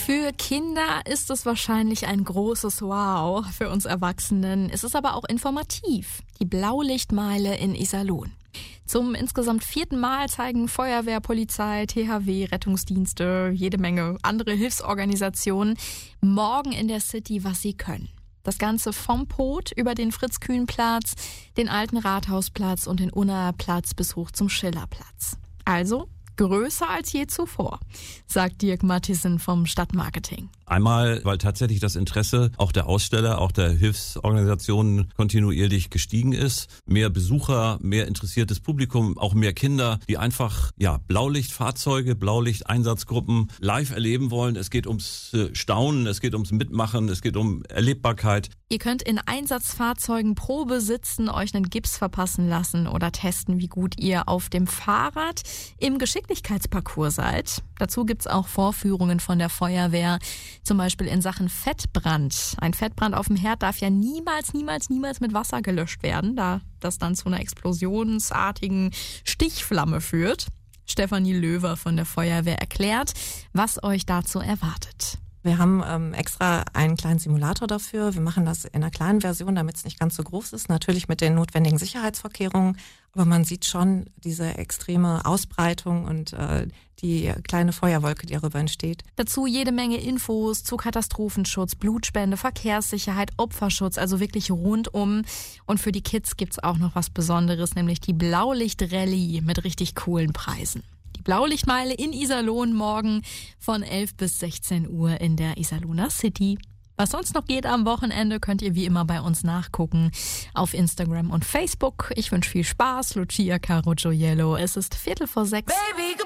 Für Kinder ist es wahrscheinlich ein großes Wow, für uns Erwachsenen ist es aber auch informativ. Die Blaulichtmeile in Iserlohn. Zum insgesamt 4. Mal zeigen Feuerwehr, Polizei, THW, Rettungsdienste, jede Menge andere Hilfsorganisationen morgen in der City, was sie können. Das Ganze vom Pot über den Fritz-Kühn-Platz, den alten Rathausplatz und den Unnaer Platz bis hoch zum Schillerplatz. Also größer als je zuvor, sagt Dirk Mathiesen vom Stadtmarketing. Einmal, weil tatsächlich das Interesse auch der Aussteller, auch der Hilfsorganisationen kontinuierlich gestiegen ist. Mehr Besucher, mehr interessiertes Publikum, auch mehr Kinder, die einfach Blaulichtfahrzeuge, Blaulichteinsatzgruppen live erleben wollen. Es geht ums Staunen, es geht ums Mitmachen, es geht um Erlebbarkeit. Ihr könnt in Einsatzfahrzeugen Probe sitzen, euch einen Gips verpassen lassen oder testen, wie gut ihr auf dem Fahrrad im Geschicklichkeitsparcours seid. Dazu gibt's auch Vorführungen von der Feuerwehr, zum Beispiel in Sachen Fettbrand. Ein Fettbrand auf dem Herd darf ja niemals mit Wasser gelöscht werden, da das dann zu einer explosionsartigen Stichflamme führt. Stefanie Löwer von der Feuerwehr erklärt, was euch dazu erwartet. Wir haben extra einen kleinen Simulator dafür. Wir machen das in einer kleinen Version, damit es nicht ganz so groß ist. Natürlich mit den notwendigen Sicherheitsvorkehrungen. Aber man sieht schon diese extreme Ausbreitung und die kleine Feuerwolke, die darüber entsteht. Dazu jede Menge Infos zu Katastrophenschutz, Blutspende, Verkehrssicherheit, Opferschutz, also wirklich rundum. Und für die Kids gibt's auch noch was Besonderes, nämlich die Blaulicht-Rallye mit richtig coolen Preisen. Die Blaulichtmeile in Iserlohn morgen von 11 bis 16 Uhr in der Iserlohner City. Was sonst noch geht am Wochenende, könnt ihr wie immer bei uns nachgucken auf Instagram und Facebook. Ich wünsche viel Spaß. Lucia Caro Gioiello. Es ist 5:45. Baby.